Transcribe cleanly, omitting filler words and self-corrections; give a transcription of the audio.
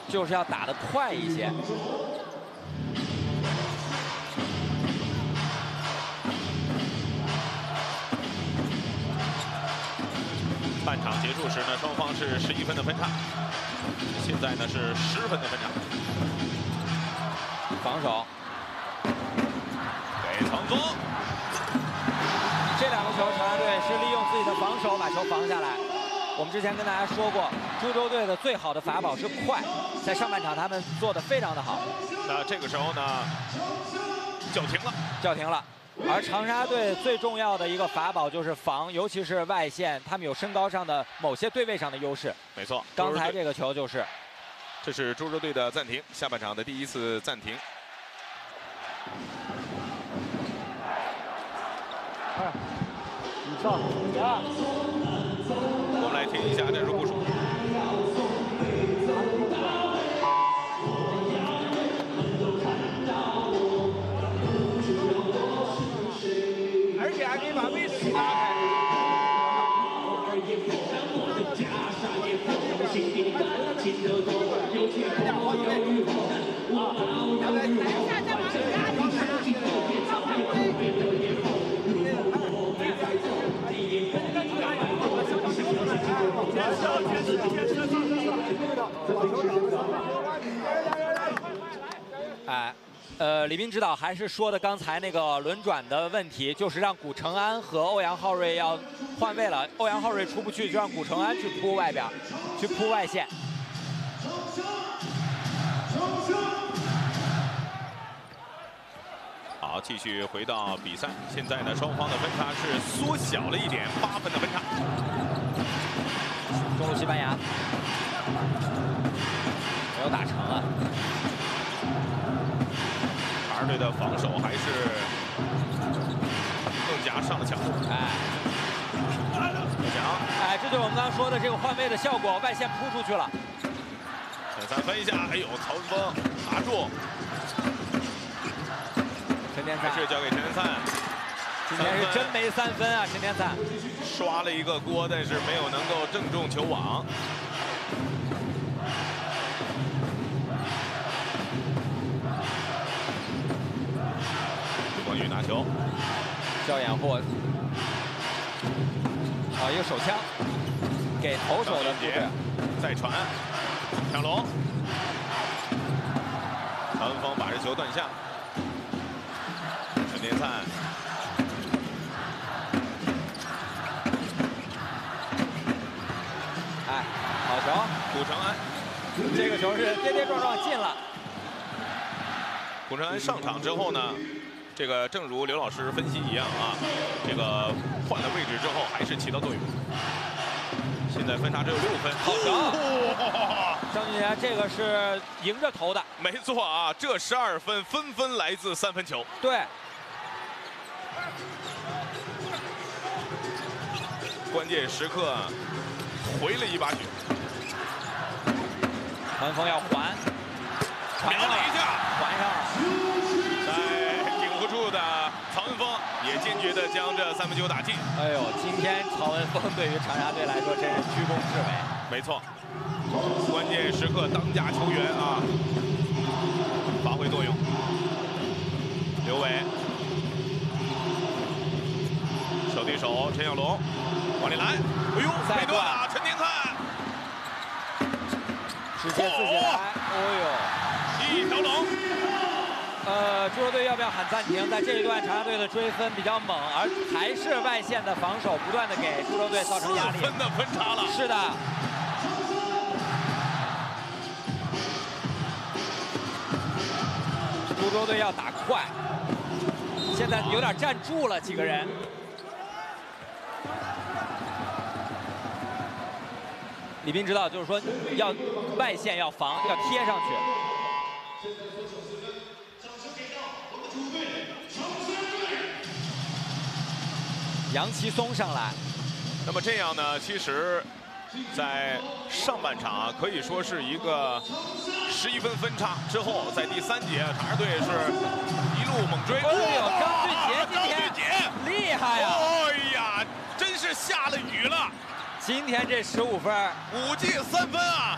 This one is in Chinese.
就是要打得快一些。 半场结束时呢，双方是11分的分差，现在呢是10分的分差。 防守， 给唐宗。 这2个球，长沙队是利用自己的防守把球防下来。我们之前跟大家说过，株洲队的最好的法宝是快，在上半场他们做得非常的好。 那这个时候呢，叫停了， 叫停了。而长沙队最重要的一个法宝就是防，尤其是外线，他们有身高上的某些对位上的优势。 没错， 刚才这个球就是。 这是株洲队的暂停，下半场的第1次暂停。 你上呀！ 我们来听一下战术部署。 而且还可以把位置给拉开。 李斌指导还是说的刚才那个轮转的问题，就是让古承安和欧阳浩瑞要换位了。欧阳浩瑞出不去，就让古承安去扑外边，去扑外线。 好，继续回到比赛。现在呢，双方的分差是缩小了一点，8分的分差。 中路西班牙没有打成啊。 长沙队的防守还是更加上了强度。 这就是我们刚刚说的这个换位的效果，外线扑出去了。 3分一下，哎呦，曹文峰拿住。 陈天灿还是交给陈天灿。 今天是真没3分啊，陈天灿刷了一个锅，但是没有能够正中球网。关羽拿球， 叫掩护。一个手枪给投手的杰， 再传，抢龙，曹文峰把这球断下。陈天灿， 好球， 古承安， 这个球是跌跌撞撞进了。 古承安上场之后呢？这个正如刘老师分析一样啊，这个换了位置之后还是起到作用。现在分差只有6分， 好球！张俊贤这个是迎着投的， 没错啊，这12分纷纷来自3分球。 对， 关键时刻回了一把血。 传锋要还， 瞄了一下， 还上了。 不住的曹文峰也坚决地将这3分球打进。 哎呦，今天曹文峰对于长沙队来说真是居功至伟。 没错，关键时刻当家球员啊，发挥作用。刘伟，手递手，陈小龙往里来，哎呦，被断了，陈天灿， 直接自己来，哎呦，一条龙。 株洲队要不要喊暂停？在这一段，长沙队的追分比较猛，而还是外线的防守不断的给株洲队造成压力。 4分的分差了。 是的。株洲队要打快，现在有点站住了几个人。李斌指导就是说，要外线要防，要贴上去。杨奇松上来， 那么这样呢？其实，在上半场啊，可以说是一个11分分差之后，在第3节，长沙队是一路猛追。 哎呦，张俊杰今天厉害呀！ 哎呀，真是下了雨了。 今天这15分 ，5记3分啊！